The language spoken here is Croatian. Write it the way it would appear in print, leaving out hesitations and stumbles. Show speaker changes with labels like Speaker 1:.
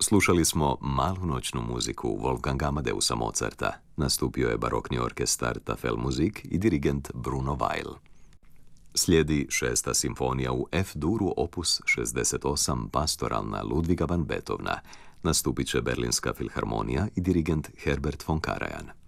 Speaker 1: Slušali smo malu noćnu muziku Wolfganga Amadeusa Mozarta. Nastupio je barokni orkestar Tafelmusik i dirigent Bruno Weil. Slijedi 6. simfonija u F-duru opus 68 pastoralna Ludviga van Beethovna. Nastupit će Berlinska filharmonija i dirigent Herbert von Karajan.